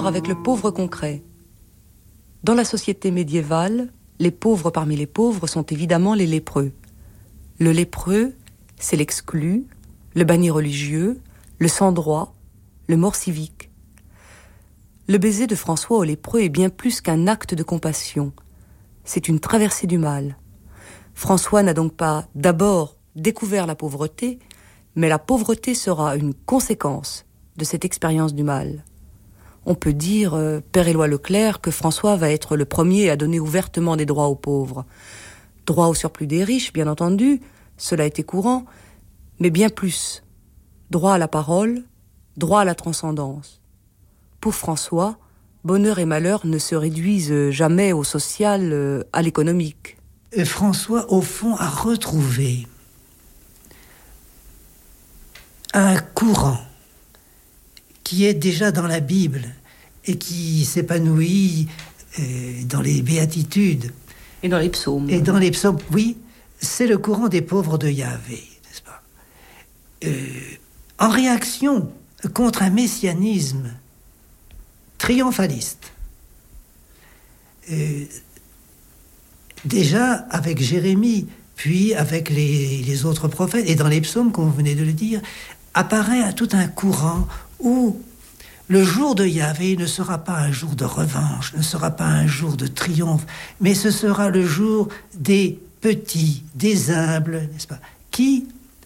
vivre avec le pauvre concret. Dans la société médiévale, les pauvres parmi les pauvres sont évidemment les lépreux. Le lépreux, c'est l'exclu, le banni religieux, le sans-droit, le mort civique. Le baiser de François au lépreux est bien plus qu'un acte de compassion. C'est une traversée du mal. François n'a donc pas d'abord découvert la pauvreté, mais la pauvreté sera une conséquence de cette expérience du mal. On peut dire, Père Éloi Leclerc, que François va être le premier à donner ouvertement des droits aux pauvres. Droit au surplus des riches, bien entendu, cela était courant, mais bien plus. Droit à la parole, droit à la transcendance. Pour François, bonheur et malheur ne se réduisent jamais au social, à l'économique. François, au fond, a retrouvé un courant qui est déjà dans la Bible et qui s'épanouit dans les béatitudes. Et dans les psaumes. Et dans les psaumes, oui, c'est le courant des pauvres de Yahvé, n'est-ce pas ? En réaction contre un messianisme triomphaliste. Déjà avec Jérémie, puis avec les autres prophètes, et dans les psaumes, comme vous venez de le dire, apparaît tout un courant où le jour de Yahvé ne sera pas un jour de revanche, ne sera pas un jour de triomphe, mais ce sera le jour des petits, des humbles, n'est-ce pas, qui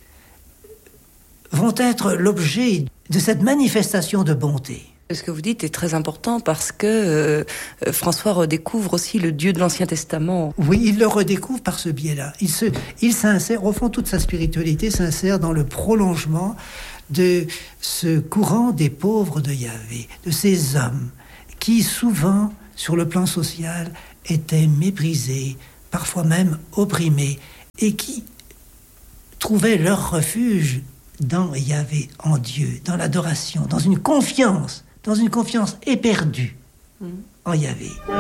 vont être l'objet de cette manifestation de bonté. Ce que vous dites est très important parce que François redécouvre aussi le Dieu de l'Ancien Testament. Oui, il le redécouvre par ce biais-là. Il s'insère, au fond, toute sa spiritualité s'insère dans le prolongement de ce courant des pauvres de Yahvé, de ces hommes qui, souvent, sur le plan social, étaient méprisés, parfois même opprimés, et qui trouvaient leur refuge dans Yahvé, en Dieu, dans l'adoration, dans une confiance éperdue en Yahvé.